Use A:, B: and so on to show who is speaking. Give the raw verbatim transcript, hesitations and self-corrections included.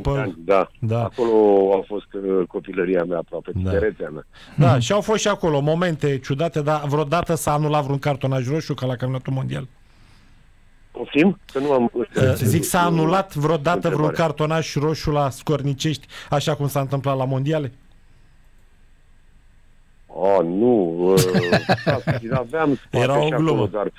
A: După...
B: Da.
A: da.
B: Acolo a fost uh, copilăria mea aproape,
A: Da.
B: tinerețea mea.
A: Da, mm-hmm. și au fost și acolo momente ciudate, dar vreodată s-a anulat vreun cartonaj roșu ca la campionatul mondial?
B: Poftim? Că nu am...
A: Uh, zic, s-a anulat vreodată
B: întrebare.
A: vreun cartonaj roșu la Scornicești, așa cum s-a întâmplat la mondiale?
B: Oh, nu, uh, aveam spate
A: Era o
B: și acolo,
A: glumă.
B: dar